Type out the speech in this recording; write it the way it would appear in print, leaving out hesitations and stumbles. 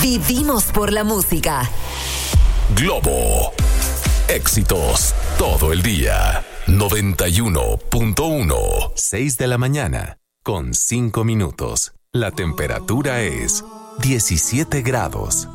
Vivimos por la música. Globo. Éxitos todo el día. 91.1. 6 de la mañana con 5 minutos. La temperatura es 17 grados.